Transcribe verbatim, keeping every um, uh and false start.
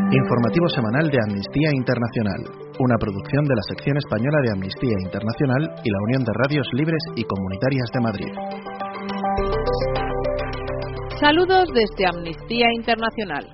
Informativo semanal de Amnistía Internacional, una producción de la sección española de Amnistía Internacional y la Unión de Radios Libres y Comunitarias de Madrid. Saludos desde Amnistía Internacional.